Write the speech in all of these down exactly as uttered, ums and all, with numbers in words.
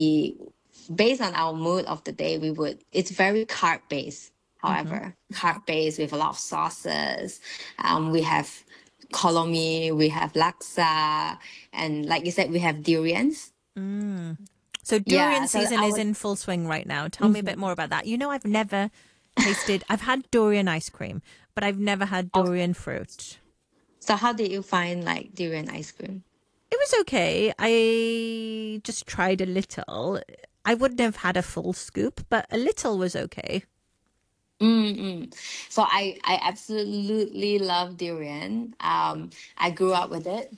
based on our mood of the day, we would, it's very carb based, Mm-hmm. however, carb based with a lot of sauces. Um, we have kolomi, we have laksa, and like you said, we have durians. Mm. So durian Yeah, so season I is would. in full swing right now. Tell me a bit Mhm. more about that. You know, I've never tasted, I've had durian ice cream, but I've never had Okay. durian fruit. So how did you find like durian ice cream? It was okay. I just tried a little. I wouldn't have had a full scoop, but a little was okay. Mm-mm. So I I absolutely love durian. Um, I grew up with it.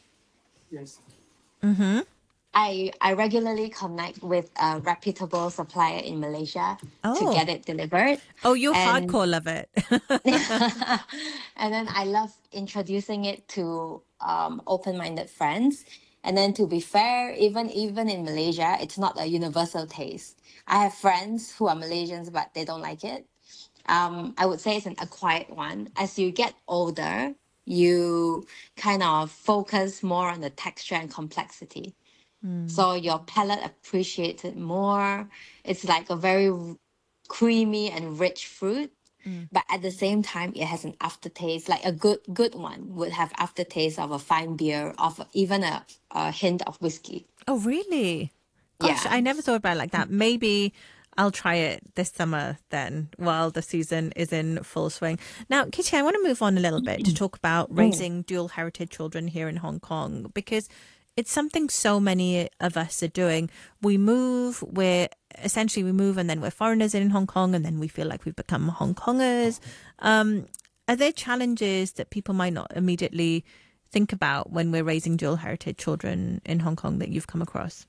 Mm-hmm. I I regularly connect with a reputable supplier in Malaysia to Oh, get it delivered, oh, you and hardcore love it. and then I love introducing it to um, open-minded friends. And then to be fair, even even in Malaysia, it's not a universal taste. I have friends who are Malaysians, but they don't like it. Um, I would say it's an acquired one. As you get older, you kind of focus more on the texture and complexity. Mm, So your palate appreciates it more. It's like a very r- creamy and rich fruit, mm. but at the same time, it has an aftertaste. Like a good good one would have aftertaste of a fine beer, of even a, a hint of whiskey. Oh, really? Gosh, Yeah. I never thought about it like that. Maybe I'll try it this summer then, while the season is in full swing. Now, Kitty, I want to move on a little bit to talk about Mm. raising dual heritage children here in Hong Kong because it's something so many of us are doing. We move, we're essentially we move and then we're foreigners in Hong Kong and then we feel like we've become Hong Kongers. Um, are there challenges that people might not immediately think about when we're raising dual heritage children in Hong Kong that you've come across?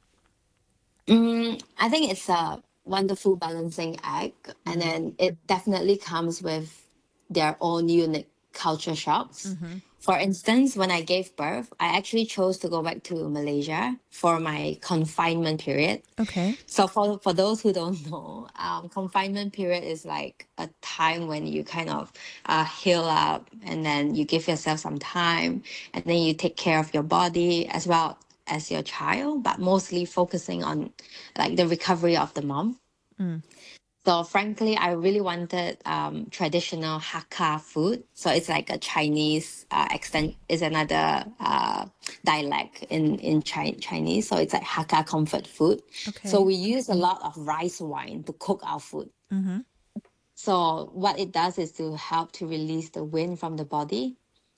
Mm, I think it's a wonderful balancing act, and Mm. then it definitely comes with their own unique culture shocks. Mm-hmm. For instance, when I gave birth, I actually chose to go back to Malaysia for my confinement period. Okay. So for for those who don't know, um, confinement period is like a time when you kind of uh, heal up, and then you give yourself some time, and then you take care of your body as well as your child, but mostly focusing on like the recovery of the mom. Mm. So frankly, I really wanted um, traditional Hakka food. So it's like a Chinese uh, extent is another uh, dialect in in Chi- Chinese. So it's like Hakka comfort food. So Okay. we use a lot of rice wine to cook our food. Mm-hmm. So what it does is to help to release the wind from the body.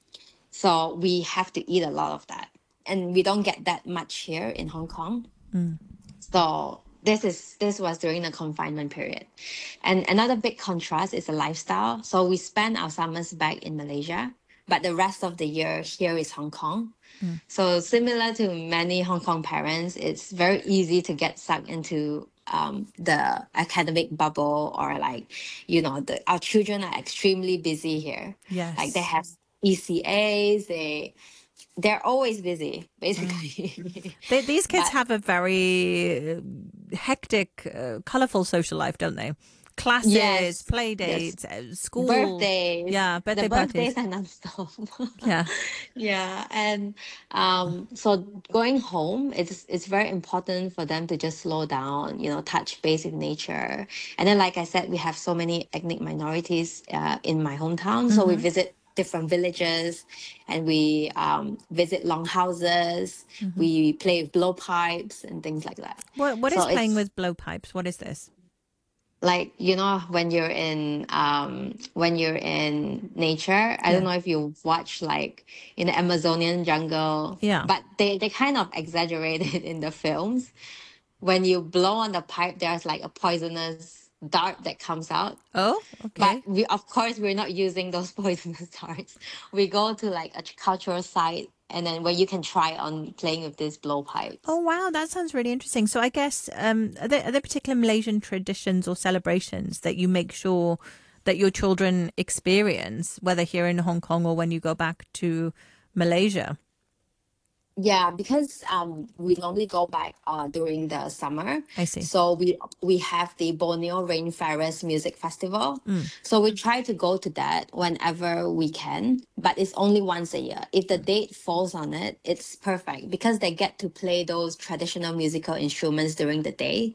So we have to eat a lot of that, and we don't get that much here in Hong Kong. Mm. So this is this was during the confinement period. And another big contrast is the lifestyle. So we spend our summers back in Malaysia, but the rest of the year here is Hong Kong. Mm. So similar to many Hong Kong parents, it's very easy to get sucked into um, the academic bubble, or like, you know, the, our children are extremely busy here. Like they Yes. have E C As, they they're always busy, Mm. basically. They, these kids But have a very uh, hectic, uh, colorful social life, don't they? Classes, yes, play yes. dates, uh, school. Birthdays. Yeah, The birthday birthdays parties. are non-stop. Yeah. Yeah, and um, so going home, it's it's very important for them to just slow down, you know, touch base with nature. And then, like I said, we have so many ethnic minorities uh, in my hometown, so we Mm-hmm. visit different villages, and we um, visit longhouses. Mm-hmm. We play with blowpipes and things like that. What What So is playing it's with blowpipes? What is this? like, you know, when you're in um when you're in nature, I don't Yeah. know if you watch like in the Amazonian jungle, Yeah. but they they kind of exaggerate it in the films. When you blow on the pipe, there's like a poisonous dart that comes out. Oh, But okay. we, of course, we're not using those poisonous darts. We go to like a cultural site, and then where you can try on playing with these Oh blowpipes. wow, that sounds really interesting. So I guess um, are there, are there particular Malaysian traditions or celebrations that you make sure that your children experience, whether here in Hong Kong or when you go back to Malaysia? Yeah, because um we normally go back uh during the summer. I see. So we we have the Borneo Rainforest Music Festival. Mm. So we try to go to that whenever we can, but it's only once a year. If the date falls on it, it's perfect because they get to play those traditional musical instruments during the day.